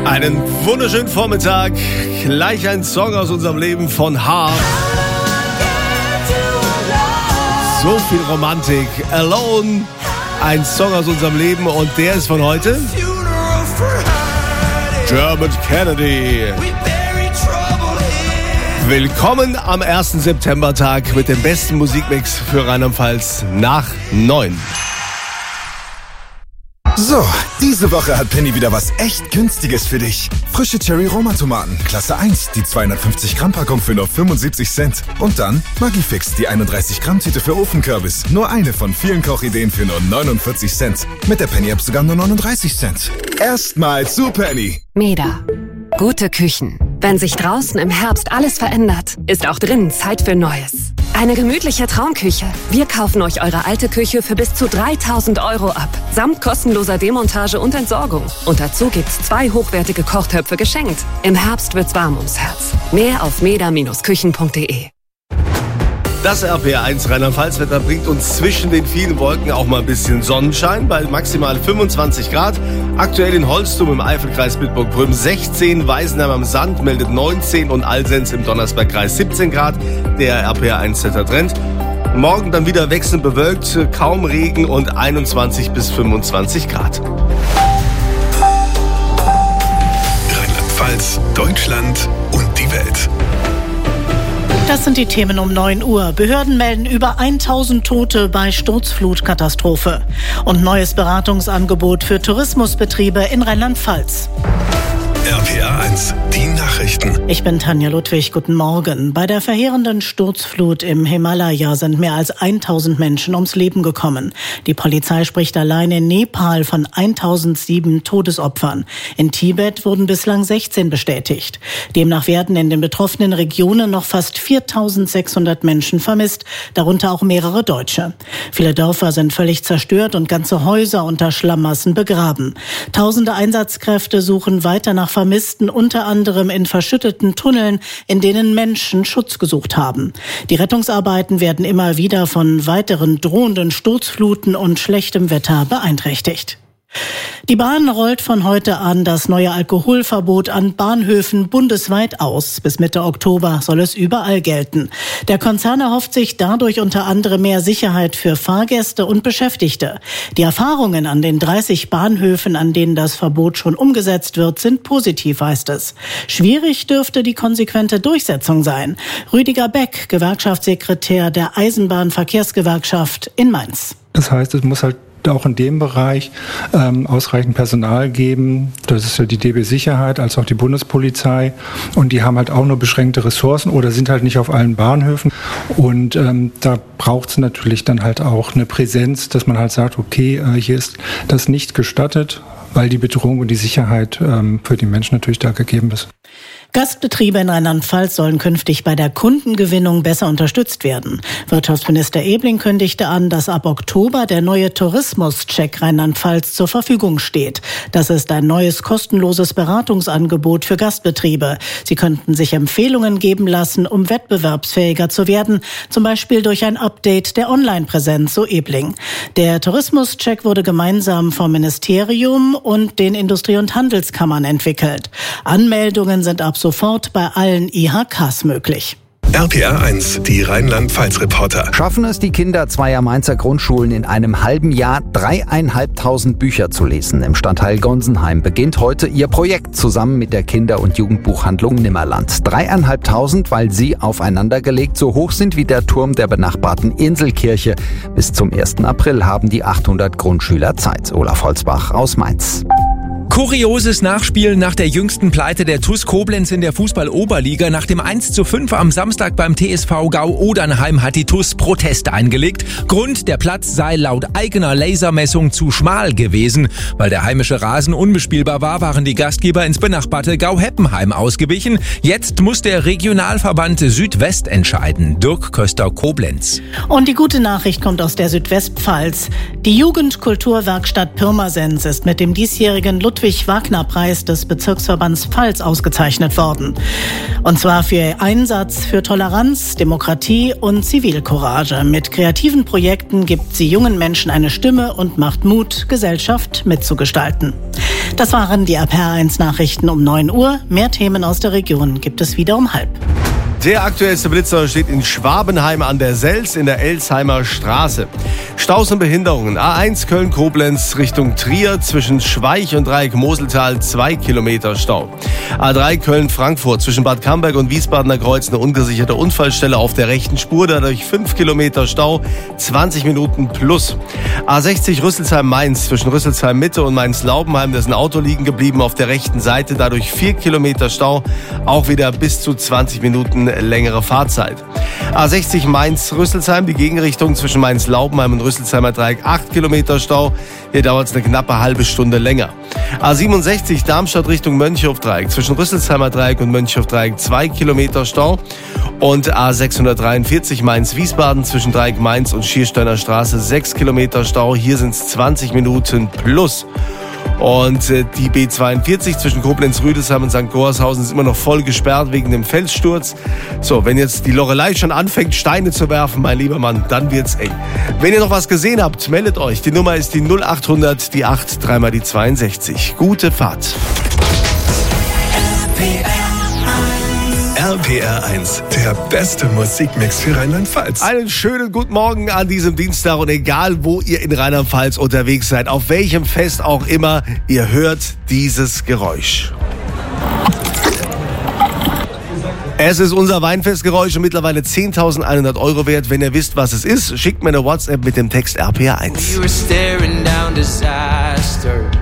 Einen wunderschönen Vormittag. Gleich ein Song aus unserem Leben von H. So viel Romantik. Alone. Ein Song aus unserem Leben und der ist von heute. Dermot Kennedy. Willkommen am 1. Septembertag mit dem besten Musikmix für Rheinland-Pfalz nach 9. So, diese Woche hat Penny wieder was echt Günstiges für dich. Frische Cherry-Roma-Tomaten, Klasse 1, die 250-Gramm-Packung für nur 75 Cent. Und dann Maggi-Fix, die 31-Gramm-Tüte für Ofenkürbis. Nur eine von vielen Kochideen für nur 49 Cent. Mit der Penny-App sogar nur 39 Cent. Erstmal zu Penny. Meda. Gute Küchen. Wenn sich draußen im Herbst alles verändert, ist auch drinnen Zeit für Neues. Eine gemütliche Traumküche. Wir kaufen euch eure alte Küche für bis zu 3.000 € ab. Samt kostenloser Demontage und Entsorgung. Und dazu gibt's 2 hochwertige Kochtöpfe geschenkt. Im Herbst wird's warm ums Herz. Mehr auf meda-küchen.de. Das RPR1 Rheinland-Pfalz-Wetter bringt uns zwischen den vielen Wolken auch mal ein bisschen Sonnenschein bei maximal 25 Grad. Aktuell in Holstum im Eifelkreis Bitburg-Prüm 16, Weisenheim am Sand meldet 19 und Alsenz im Donnersbergkreis 17 Grad. Der RPR1-Wettertrend. Morgen dann wieder wechselnd bewölkt, kaum Regen und 21 bis 25 Grad. Rheinland-Pfalz, Deutschland und die Welt. Das sind die Themen um 9 Uhr. Behörden melden über 1000 Tote bei Sturzflutkatastrophe. Und neues Beratungsangebot für Tourismusbetriebe in Rheinland-Pfalz. RPR1, die Nachrichten. Ich bin Tanja Ludwig, guten Morgen. Bei der verheerenden Sturzflut im Himalaya sind mehr als 1000 Menschen ums Leben gekommen. Die Polizei spricht allein in Nepal von 1007 Todesopfern. In Tibet wurden bislang 16 bestätigt. Demnach werden in den betroffenen Regionen noch fast 4600 Menschen vermisst, darunter auch mehrere Deutsche. Viele Dörfer sind völlig zerstört und ganze Häuser unter Schlammmassen begraben. Tausende Einsatzkräfte suchen weiter nach Vermissten, unter anderem in verschütteten Tunneln, in denen Menschen Schutz gesucht haben. Die Rettungsarbeiten werden immer wieder von weiteren drohenden Sturzfluten und schlechtem Wetter beeinträchtigt. Die Bahn rollt von heute an das neue Alkoholverbot an Bahnhöfen bundesweit aus. Bis Mitte Oktober soll es überall gelten. Der Konzern erhofft sich dadurch unter anderem mehr Sicherheit für Fahrgäste und Beschäftigte. Die Erfahrungen an den 30 Bahnhöfen, an denen das Verbot schon umgesetzt wird, sind positiv, heißt es. Schwierig dürfte die konsequente Durchsetzung sein. Rüdiger Beck, Gewerkschaftssekretär der Eisenbahnverkehrsgewerkschaft in Mainz. Das heißt, es muss halt auch in dem Bereich ausreichend Personal geben. Das ist ja die DB Sicherheit als auch die Bundespolizei. Und die haben halt auch nur beschränkte Ressourcen oder sind halt nicht auf allen Bahnhöfen. Und da braucht es natürlich dann halt auch eine Präsenz, dass man halt sagt, okay, hier ist das nicht gestattet, weil die Bedrohung und die Sicherheit für die Menschen natürlich da gegeben ist. Gastbetriebe in Rheinland-Pfalz sollen künftig bei der Kundengewinnung besser unterstützt werden. Wirtschaftsminister Ebling kündigte an, dass ab Oktober der neue Tourismus-Check Rheinland-Pfalz zur Verfügung steht. Das ist ein neues kostenloses Beratungsangebot für Gastbetriebe. Sie könnten sich Empfehlungen geben lassen, um wettbewerbsfähiger zu werden, zum Beispiel durch ein Update der Online-Präsenz, so Ebling. Der Tourismus-Check wurde gemeinsam vom Ministerium und den Industrie- und Handelskammern entwickelt. Anmeldungen sind ab sofort bei allen IHKs möglich. RPR1, die Rheinland-Pfalz-Reporter. Schaffen es die Kinder zweier Mainzer Grundschulen in einem halben Jahr, 3.500 Bücher zu lesen? Im Stadtteil Gonsenheim beginnt heute ihr Projekt zusammen mit der Kinder- und Jugendbuchhandlung Nimmerland. 3.500, weil sie aufeinandergelegt so hoch sind wie der Turm der benachbarten Inselkirche. Bis zum 1. April haben die 800 Grundschüler Zeit. Olaf Holzbach aus Mainz. Kurioses Nachspiel nach der jüngsten Pleite der TuS Koblenz in der Fußball-Oberliga. Nach dem 1:5 am Samstag beim TSV Gau-Odernheim hat die TuS Proteste eingelegt. Grund, der Platz sei laut eigener Lasermessung zu schmal gewesen. Weil der heimische Rasen unbespielbar war, waren die Gastgeber ins benachbarte Gau-Heppenheim ausgewichen. Jetzt muss der Regionalverband Südwest entscheiden. Dirk Köster-Koblenz. Und die gute Nachricht kommt aus der Südwestpfalz. Die Jugendkulturwerkstatt Pirmasens ist mit dem diesjährigen Ludwig-Wagner-Preis des Bezirksverbands Pfalz ausgezeichnet worden. Und zwar für ihr Einsatz für Toleranz, Demokratie und Zivilcourage. Mit kreativen Projekten gibt sie jungen Menschen eine Stimme und macht Mut, Gesellschaft mitzugestalten. Das waren die RPR1 Nachrichten um 9 Uhr. Mehr Themen aus der Region gibt es wieder um 12:30. Der aktuellste Blitzer steht in Schwabenheim an der Sels in der Elsheimer Straße. Staus und Behinderungen. A1 Köln-Koblenz Richtung Trier zwischen Schweich und Dreieck Moseltal 2 Kilometer Stau. A3 Köln-Frankfurt zwischen Bad Camberg und Wiesbadener Kreuz eine ungesicherte Unfallstelle auf der rechten Spur, dadurch 5 Kilometer Stau, 20 Minuten plus. A60 Rüsselsheim-Mainz zwischen Rüsselsheim-Mitte und Mainz-Laubenheim, da ist ein Auto liegen geblieben auf der rechten Seite, dadurch 4 Kilometer Stau, auch wieder bis zu 20 Minuten längere Fahrzeit. A60 Mainz-Rüsselsheim, die Gegenrichtung zwischen Mainz-Laubenheim und Rüsselsheimer Dreieck 8 Kilometer Stau. Hier dauert es eine knappe halbe Stunde länger. A67 Darmstadt Richtung Mönchhof-Dreieck zwischen Rüsselsheimer Dreieck und Mönchhof-Dreieck 2 Kilometer Stau. Und A643 Mainz-Wiesbaden zwischen Dreieck Mainz und Schiersteiner Straße 6 Kilometer Stau. Hier sind es 20 Minuten plus. Und die B42 zwischen Koblenz-Rüdesheim und St. Gorshausen ist immer noch voll gesperrt wegen dem Felssturz. So, wenn jetzt die Lorelei schon anfängt, Steine zu werfen, mein lieber Mann, dann wird's eng. Wenn ihr noch was gesehen habt, meldet euch. Die Nummer ist die 0800, die 8, 3 mal die 62. Gute Fahrt. RPR1, der beste Musikmix für Rheinland-Pfalz. Einen schönen guten Morgen an diesem Dienstag und egal, wo ihr in Rheinland-Pfalz unterwegs seid, auf welchem Fest auch immer, ihr hört dieses Geräusch. Es ist unser Weinfestgeräusch und mittlerweile 10.100 € wert. Wenn ihr wisst, was es ist, schickt mir eine WhatsApp mit dem Text RPR1.